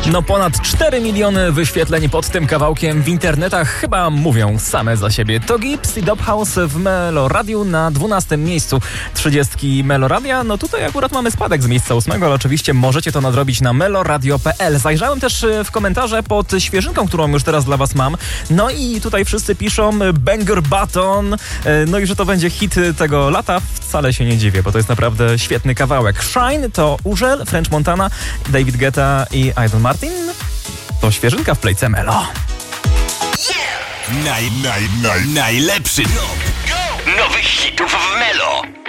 No ponad 4 miliony wyświetleń pod tym kawałkiem w internetach chyba mówią same za siebie. To Gibbs i Dubhouse w Meloradiu na 12 miejscu 30 Meloradia. No tutaj akurat mamy spadek z miejsca 8, ale oczywiście możecie to nadrobić na meloradio.pl. Zajrzałem też w komentarze pod świeżynką, którą już teraz dla was mam. No i tutaj wszyscy piszą Banger Button. No i że to będzie hit tego lata. Wcale się nie dziwię, bo to jest naprawdę świetny kawałek. Shine to Urzel, French Montana, David Guetta i Idol Martin. To świeżynka w Playce Melo. Najlepszy top nowych hitów w Melo.